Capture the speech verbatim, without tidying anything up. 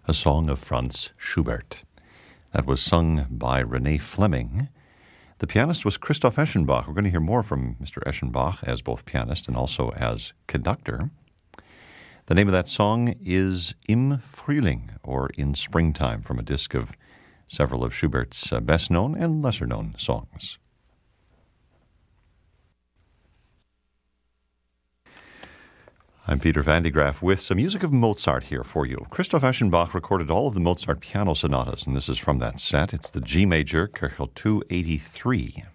a song of Franz Schubert. That was sung by Renee Fleming. The pianist was Christoph Eschenbach. We're going to hear more from Mister Eschenbach as both pianist and also as conductor. The name of that song is Im Frühling, or In Springtime, from a disc of several of Schubert's uh, best-known and lesser-known songs. I'm Peter Van de Graaff with some music of Mozart here for you. Christoph Eschenbach recorded all of the Mozart piano sonatas, and this is from that set. It's the G major, Köchel two eighty-three.